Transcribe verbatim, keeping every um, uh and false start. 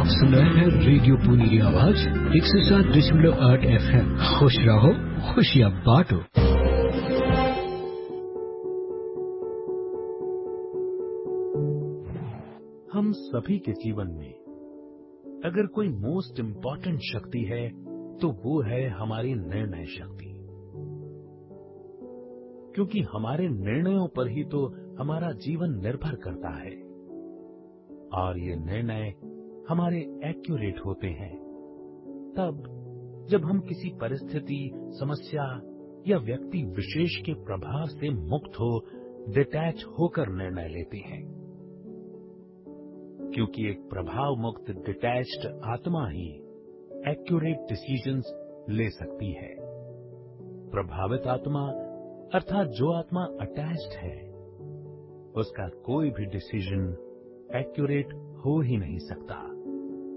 आप सुन रहे हैं रेडियो पुनी आवाज एक सौ सात दशमलव आठ एफ एम। खुश रहो, खुशियाँ बांटो। हम सभी के जीवन में अगर कोई मोस्ट इम्पॉर्टेंट शक्ति है तो वो है हमारी निर्णय शक्ति, क्योंकि हमारे निर्णयों पर ही तो हमारा जीवन निर्भर करता है और ये निर्णय हमारे एक्यूरेट होते हैं तब जब हम किसी परिस्थिति, समस्या या व्यक्ति विशेष के प्रभाव से मुक्त हो, डिटैच होकर निर्णय लेते हैं, क्योंकि एक प्रभाव मुक्त डिटैच्ड आत्मा ही एक्यूरेट डिसीजंस ले सकती है। प्रभावित आत्मा अर्थात जो आत्मा अटैच्ड है, उसका कोई भी डिसीजन एक्यूरेट हो ही नहीं सकता।